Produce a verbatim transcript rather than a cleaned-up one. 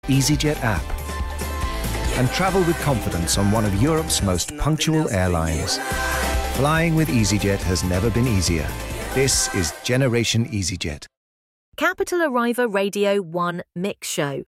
EasyJet app and travel with confidence on one of Europe's most punctual airlines. Flying with EasyJet has never been easier. This is Generation EasyJet. Capital Arriva Radio one Mix Show.